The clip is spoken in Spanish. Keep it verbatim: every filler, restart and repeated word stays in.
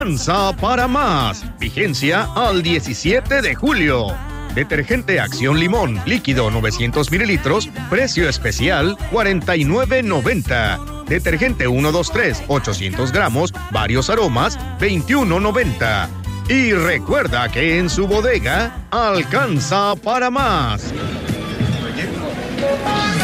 Alcanza para más. Vigencia al diecisiete de julio. Detergente Acción Limón, líquido novecientos mililitros, precio especial cuarenta y nueve noventa. Detergente uno dos tres, ochocientos gramos, varios aromas, veintiuno noventa. Y recuerda que en su bodega alcanza para más.